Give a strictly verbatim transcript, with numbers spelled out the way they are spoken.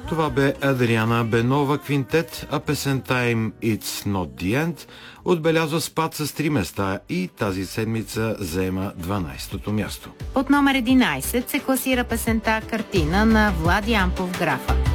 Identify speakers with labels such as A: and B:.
A: Това бе Адриана Бенова Квинтет, а песента им It's Not The End отбелязва спад с три места и тази седмица заема дванайсетото място.
B: Под номер единайсет се класира песента Картина на Влади Ампов Графа.